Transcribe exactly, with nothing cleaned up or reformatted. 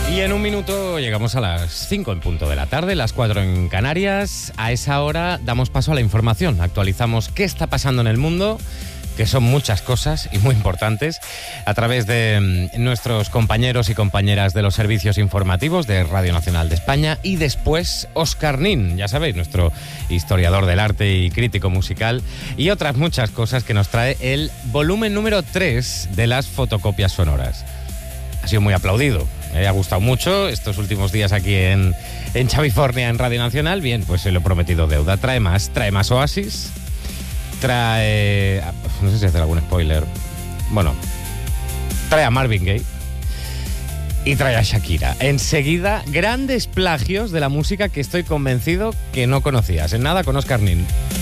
Y en un minuto llegamos a las cinco en punto de la tarde, las cuatro en Canarias. A esa hora damos paso a la información. Actualizamos qué está pasando en el mundo, que son muchas cosas y muy importantes, a través de nuestros compañeros y compañeras de los servicios informativos de Radio Nacional de España. Y después Óscar Nin, ya sabéis, nuestro historiador del arte y crítico musical, y otras muchas cosas que nos trae el volumen número tres de las fotocopias sonoras. Ha sido muy aplaudido. Me ha gustado mucho estos últimos días aquí en, en Chavifornia, en Radio Nacional. Bien, pues se lo he prometido deuda. Trae más, trae más Oasis. Trae... No sé si hacer algún spoiler. Bueno, trae a Marvin Gaye. Y trae a Shakira. Enseguida, grandes plagios de la música que estoy convencido que no conocías. En nada, con Óscar Nin.